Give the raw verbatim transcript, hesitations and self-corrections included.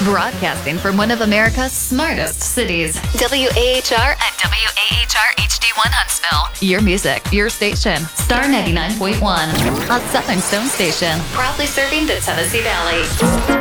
Broadcasting from one of America's smartest cities. W A H R and W A H R H D one Huntsville. Your music, your station. Star ninety-nine point one. A Southern Stone Station. Proudly serving the Tennessee Valley.